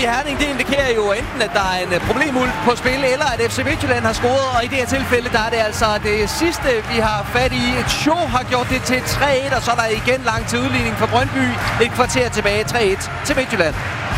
Herning, det indikerer jo enten, at der er en problemuld på spil, eller at FC Midtjylland har scoret. Og i det her tilfælde, der er det altså det sidste, vi har fat i. Et show har gjort det til 3-1, og så er der igen langt til udligning for Brøndby. Et kvarter tilbage, 3-1 til Midtjylland.